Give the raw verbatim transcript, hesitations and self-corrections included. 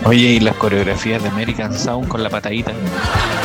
Oye, y las coreografías de American Sound con la patadita.